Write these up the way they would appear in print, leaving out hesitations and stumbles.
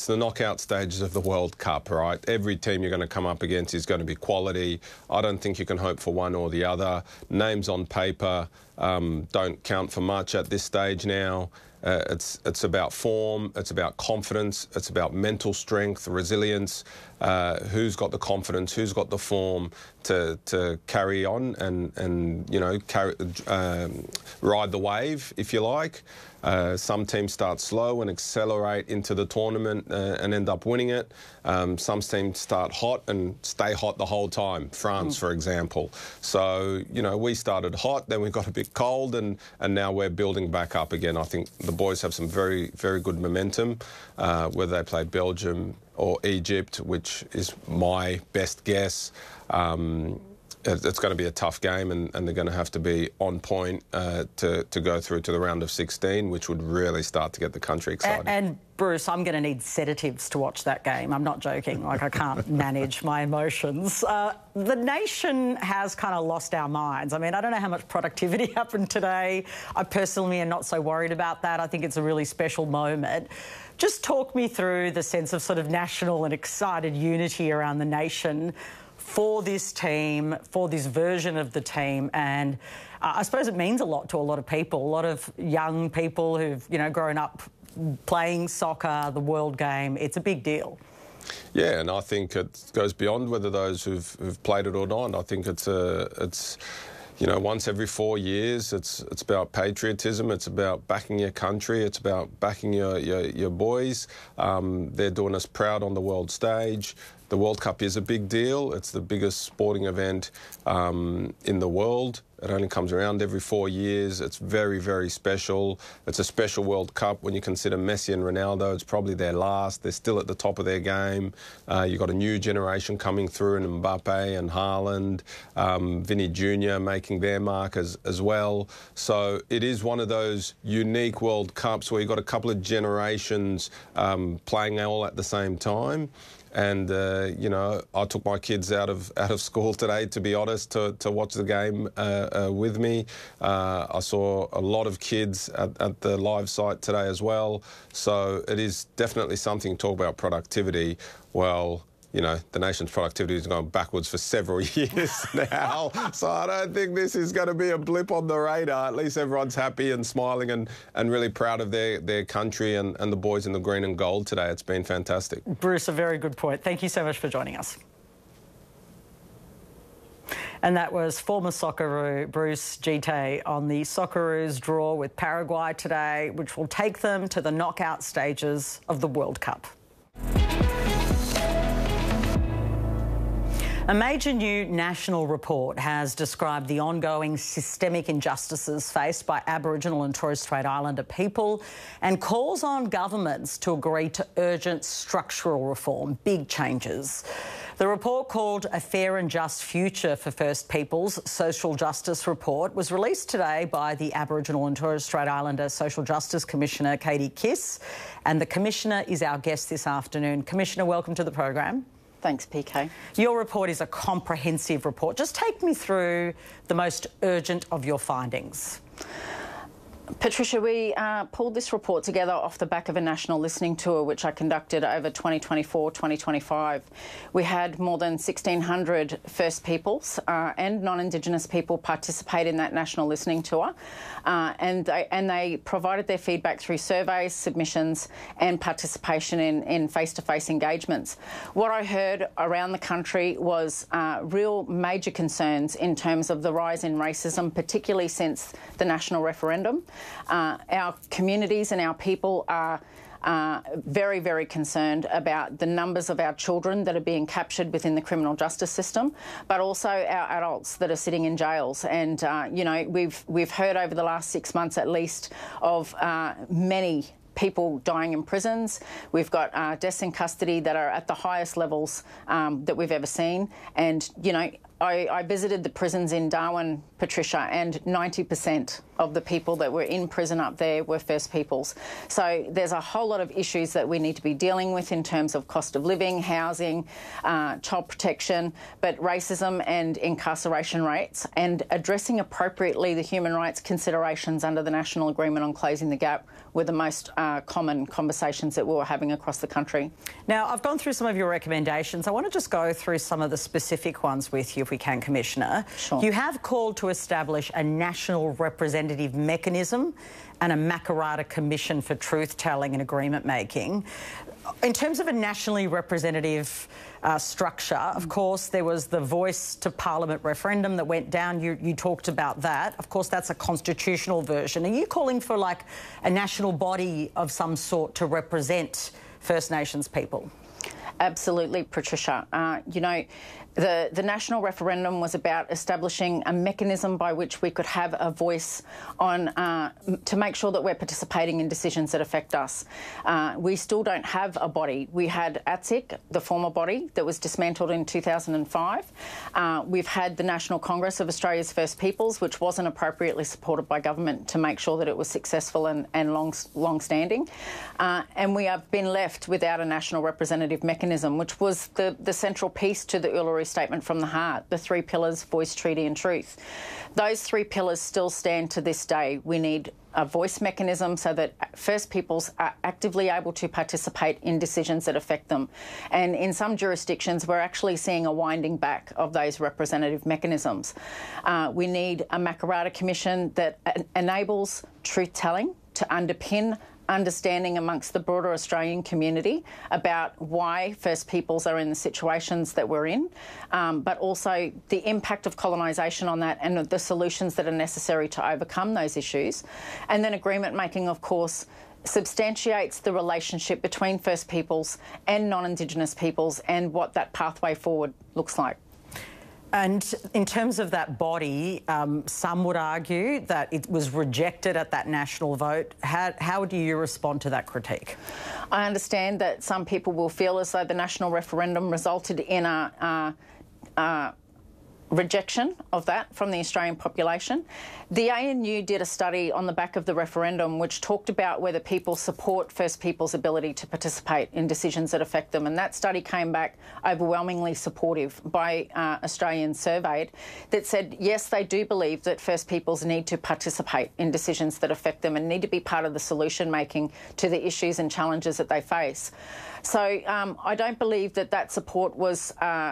it's the knockout stages of the World Cup, right? Every team you're going to come up against is going to be quality. I don't think you can hope for one or the other. Names on paper don't count for much at this stage now. It's about form, it's about confidence, it's about mental strength, resilience. Who's got the confidence, who's got the form to carry on and you know, ride the wave, if you like. Some teams start slow and accelerate into the tournament and end up winning it. Some teams start hot and stay hot the whole time. France, for example. So, you know, we started hot, then we got a bit cold, and now we're building back up again. I think the boys have some very, very good momentum, whether they play Belgium or Egypt, which is my best guess. It's going to be a tough game, and they're going to have to be on point to go through to the round of 16, which would really start to get the country excited. And Bruce, I'm going to need sedatives to watch that game. I'm not joking. Like, I can't manage my emotions. The nation has kind of lost our minds. I mean, I don't know how much productivity happened today. I personally am not so worried about that. I think it's a really special moment. Just talk me through the sense of sort of national and excited unity around the nation for this team, for this version of the team, and I suppose it means a lot to a lot of people, a lot of young people who've, you know, grown up playing soccer, the world game. It's a big deal. Yeah, and I think it goes beyond whether those who've played it or not. I think it's you know, once every 4 years, it's about patriotism, it's about backing your country, it's about backing your boys. They're doing us proud on the world stage. The World Cup is a big deal. It's the biggest sporting event in the world. It only comes around every 4 years. It's very, very special. It's a special World Cup. When you consider Messi and Ronaldo, it's probably their last. They're still at the top of their game. You've got a new generation coming through, and Mbappe and Haaland, Vinny Jr. making their mark as well. So it is one of those unique World Cups where you've got a couple of generations playing all at the same time. And, you know, I took my kids out of school today, to be honest, to watch the game with me. I saw a lot of kids at the live site today as well. So it is definitely something to talk about productivity. Well, you know, the nation's productivity has gone backwards for several years now. So I don't think this is going to be a blip on the radar. At least everyone's happy and smiling and really proud of their country and the boys in the green and gold today. It's been fantastic. Bruce, a very good point. Thank you so much for joining us. And that was former Socceroo Bruce Djite on the Socceroos draw with Paraguay today, which will take them to the knockout stages of the World Cup. A major new national report has described the ongoing systemic injustices faced by Aboriginal and Torres Strait Islander people and calls on governments to agree to urgent structural reform, big changes. The report, called A Fair and Just Future for First Peoples Social Justice Report, was released today by the Aboriginal and Torres Strait Islander Social Justice Commissioner, Katie Kiss, and the Commissioner is our guest this afternoon. Commissioner, welcome to the program. Thanks, PK. Your report is a comprehensive report. Just take me through the most urgent of your findings. Patricia, we pulled this report together off the back of a national listening tour which I conducted over 2024-2025. We had more than 1,600 First Peoples and non-Indigenous people participate in that national listening tour, and they provided their feedback through surveys, submissions and participation in face-to-face engagements. What I heard around the country was real major concerns in terms of the rise in racism, particularly since the national referendum. Our communities and our people are very, very concerned about the numbers of our children that are being captured within the criminal justice system, but also our adults that are sitting in jails. And, you know, we've heard over the last 6 months at least of many people dying in prisons. We've got deaths in custody that are at the highest levels that we've ever seen. And, you know, I visited the prisons in Darwin, Patricia, and 90% of the people that were in prison up there were First Peoples. So there's a whole lot of issues that we need to be dealing with in terms of cost of living, housing, child protection, but racism and incarceration rates, and addressing appropriately the human rights considerations under the National Agreement on Closing the Gap were the most common conversations that we were having across the country. Now, I've gone through some of your recommendations. I want to just go through some of the specific ones with you, if we can, Commissioner. Sure. You have called to establish a national representative mechanism and a Makarrata Commission for truth-telling and agreement-making. In terms of a nationally representative structure, of course, there was the Voice to Parliament referendum that went down. You talked about that. Of course, that's a constitutional version. Are you calling for, like, a national body of some sort to represent First Nations people? Absolutely, Patricia. You know, the national referendum was about establishing a mechanism by which we could have a voice on to make sure that we're participating in decisions that affect us. We still don't have a body. We had ATSIC, the former body, that was dismantled in 2005. We've had the National Congress of Australia's First Peoples, which wasn't appropriately supported by government to make sure that it was successful and long-standing. And we have been left without a national representative mechanism, which was the central piece to the Uluru Statement from the Heart, the 3 pillars: voice, treaty and truth. Those 3 pillars still stand to this day. We need a voice mechanism so that First Peoples are actively able to participate in decisions that affect them. And in some jurisdictions, we're actually seeing a winding back of those representative mechanisms. We need a Makarrata Commission that enables truth-telling to underpin understanding amongst the broader Australian community about why First Peoples are in the situations that we're in, but also the impact of colonisation on that and the solutions that are necessary to overcome those issues. And then agreement making, of course, substantiates the relationship between First Peoples and non-Indigenous peoples and what that pathway forward looks like. And in terms of that body, some would argue that it was rejected at that national vote. How do you respond to that critique? I understand that some people will feel as though the national referendum resulted in a rejection of that from the Australian population. The ANU did a study on the back of the referendum which talked about whether people support First Peoples' ability to participate in decisions that affect them, and that study came back overwhelmingly supportive by Australians surveyed that said yes, they do believe that First Peoples need to participate in decisions that affect them and need to be part of the solution making to the issues and challenges that they face. So I don't believe that support was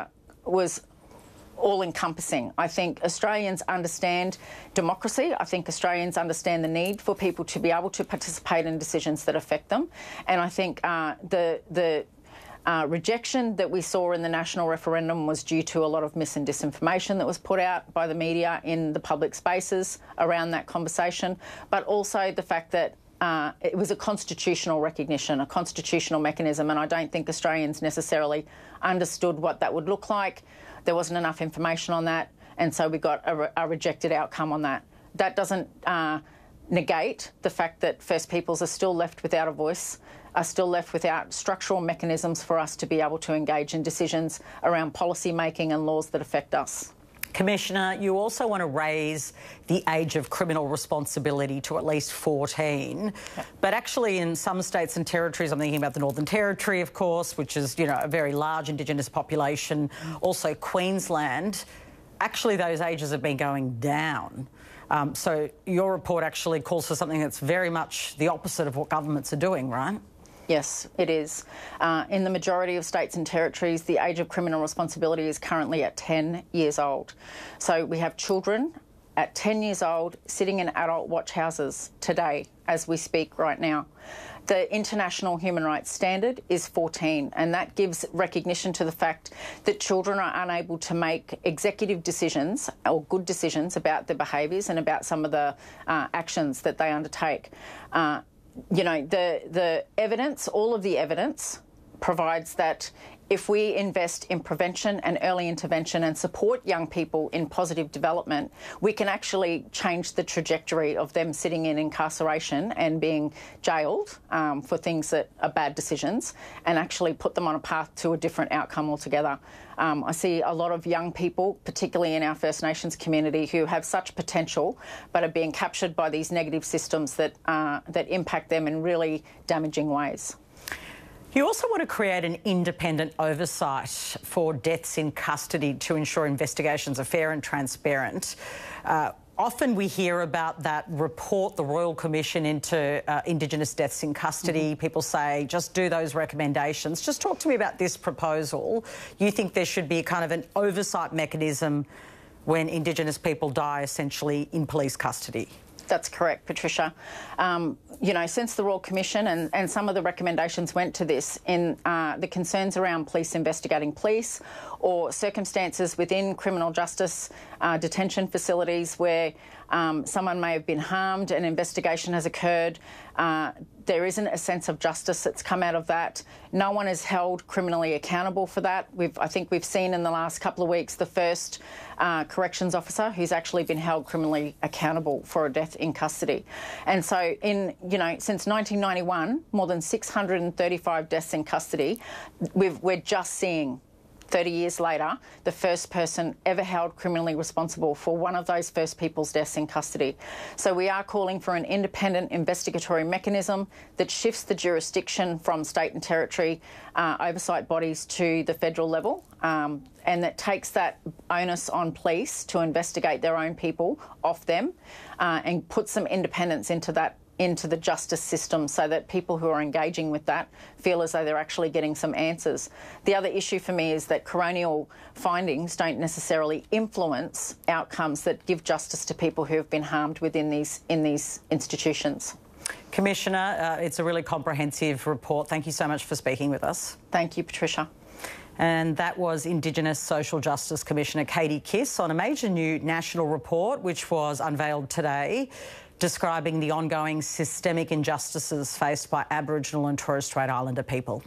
all-encompassing. I think Australians understand democracy. I think Australians understand the need for people to be able to participate in decisions that affect them. And I think the rejection that we saw in the national referendum was due to a lot of mis and disinformation that was put out by the media in the public spaces around that conversation, but also the fact that it was a constitutional recognition, a constitutional mechanism, and I don't think Australians necessarily understood what that would look like. There wasn't enough information on that, and so we got a rejected outcome on that. That doesn't negate the fact that First Peoples are still left without a voice, are still left without structural mechanisms for us to be able to engage in decisions around policy making and laws that affect us. Commissioner, you also want to raise the age of criminal responsibility to at least 14. Yep. But actually in some states and territories, I'm thinking about the Northern Territory, of course, which is, you know, a very large Indigenous population, also Queensland, actually those ages have been going down. So your report actually calls for something that's very much the opposite of what governments are doing, right? Yes, it is. In the majority of states and territories, the age of criminal responsibility is currently at 10 years old. So we have children at 10 years old sitting in adult watch houses today as we speak right now. The international human rights standard is 14, and that gives recognition to the fact that children are unable to make executive decisions or good decisions about their behaviours and about some of the actions that they undertake. You know, the evidence, all of the evidence provides that if we invest in prevention and early intervention and support young people in positive development, we can actually change the trajectory of them sitting in incarceration and being jailed for things that are bad decisions, and actually put them on a path to a different outcome altogether. I see a lot of young people, particularly in our First Nations community, who have such potential but are being captured by these negative systems that impact them in really damaging ways. You also want to create an independent oversight for deaths in custody to ensure investigations are fair and transparent. Often we hear about that report, the Royal Commission into Indigenous deaths in custody. People say, just do those recommendations. Just talk to me about this proposal. You think there should be kind of an oversight mechanism when Indigenous people die essentially in police custody? That's correct, Patricia. You know, since the Royal Commission and some of the recommendations went to this in the concerns around police investigating police, or circumstances within criminal justice detention facilities where someone may have been harmed, an investigation has occurred, there isn't a sense of justice that's come out of that. No one is held criminally accountable for that. I think we've seen in the last couple of weeks the first corrections officer who's actually been held criminally accountable for a death in custody. And so since 1991, more than 635 deaths in custody. We're just seeing 30 years later, the first person ever held criminally responsible for one of those first people's deaths in custody. So we are calling for an independent investigatory mechanism that shifts the jurisdiction from state and territory oversight bodies to the federal level, and that takes that onus on police to investigate their own people off them, and puts some independence into the justice system, so that people who are engaging with that feel as though they're actually getting some answers. The other issue for me is that coronial findings don't necessarily influence outcomes that give justice to people who have been harmed within these institutions. Commissioner, it's a really comprehensive report. Thank you so much for speaking with us. Thank you, Patricia. And that was Indigenous Social Justice Commissioner Katie Kiss on a major new national report which was unveiled today, describing the ongoing systemic injustices faced by Aboriginal and Torres Strait Islander people.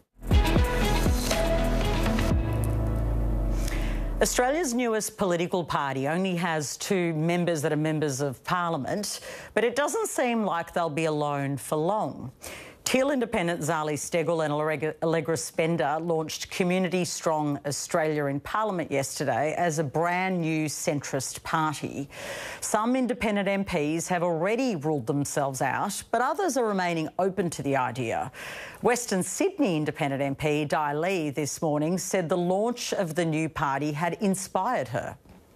Australia's newest political party only has 2 members that are members of Parliament, but it doesn't seem like they'll be alone for long. Teal independent Zali Steggall and Allegra Spender launched Community Strong Australia in Parliament yesterday as a brand new centrist party. Some independent MPs have already ruled themselves out, but others are remaining open to the idea. Western Sydney independent MP Di Lee this morning said the launch of the new party had inspired her.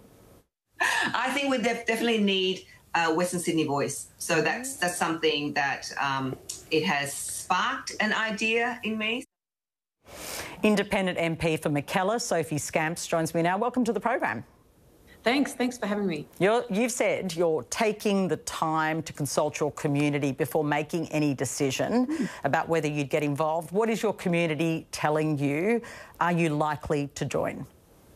I think we definitely need a Western Sydney voice. So that's something that it has sparked an idea in me. Independent MP for Mackellar, Sophie Scamps, joins me now. Welcome to the program. Thanks for having me. You've said you're taking the time to consult your community before making any decision about whether you'd get involved. What is your community telling you? Are you likely to join?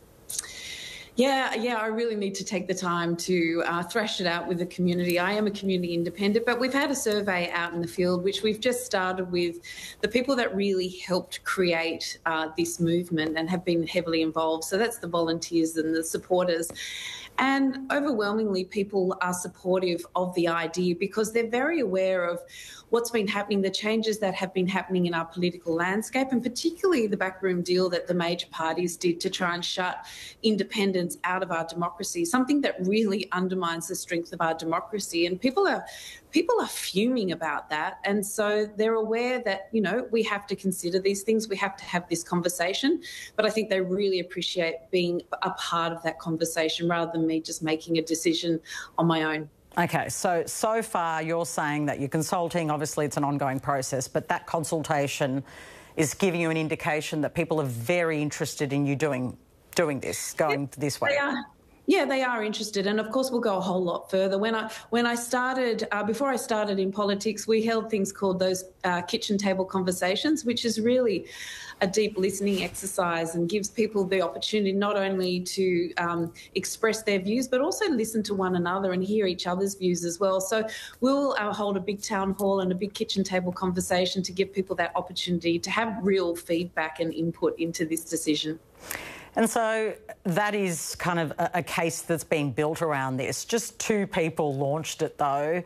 Yeah, I really need to take the time to thrash it out with the community. I am a community independent, but we've had a survey out in the field, which we've just started with the people that really helped create this movement and have been heavily involved. So that's the volunteers and the supporters. And overwhelmingly, people are supportive of the idea because they're very aware of what's been happening, the changes that have been happening in our political landscape, and particularly the backroom deal that the major parties did to try and shut independence out of our democracy, something that really undermines the strength of our democracy. And people are fuming about that. And so they're aware that, we have to consider these things. We have to have this conversation. But I think they really appreciate being a part of that conversation rather than me just making a decision on my own. OK, so far you're saying that you're consulting. Obviously, it's an ongoing process, but that consultation is giving you an indication that people are very interested in you doing this, going this way. Yeah, they are interested, and of course we'll go a whole lot further. When I started, before I started in politics, we held things called those kitchen table conversations, which is really a deep listening exercise and gives people the opportunity not only to express their views, but also listen to one another and hear each other's views as well. So we'll hold a big town hall and a big kitchen table conversation to give people that opportunity to have real feedback and input into this decision. And so that is kind of a case that's been built around this. Just 2 people launched it, though.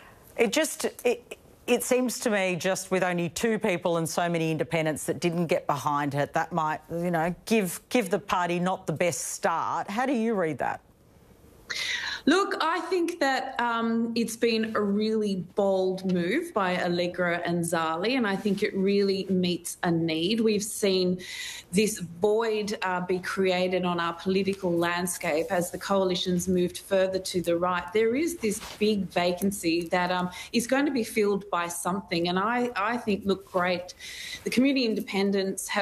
It seems to me, just with only 2 people and so many independents that didn't get behind it, that might, you know, give the party not the best start. How do you read that? Look, I think that it's been a really bold move by Allegra and Zali, and I think it really meets a need. We've seen this void be created on our political landscape as the coalition's moved further to the right. There is this big vacancy that is going to be filled by something, and I think, look, great. The community independents have